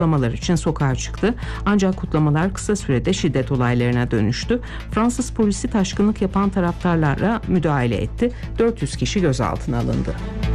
kutlamalar için sokağa çıktı. Ancak kutlamalar kısa sürede şiddet olaylarına dönüştü. Fransız polisi taşkınlık yapan taraftarlara müdahale etti. 400 kişi gözaltına alındı.